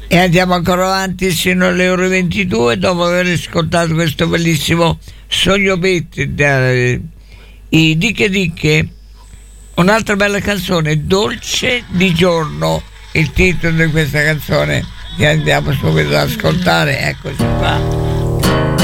E andiamo ancora avanti sino alle ore 22 dopo aver ascoltato questo bellissimo Sogno Betti i Dicche Dicche. Un'altra bella canzone, Dolce di giorno, il titolo di questa canzone che andiamo subito ad ascoltare. Eccoci qua.